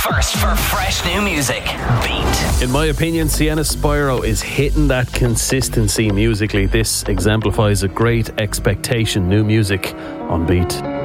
First for fresh new music. Beat. In my opinion, Sienna Spyro is hitting that consistency musically. This exemplifies a great expectation. New music on Beat.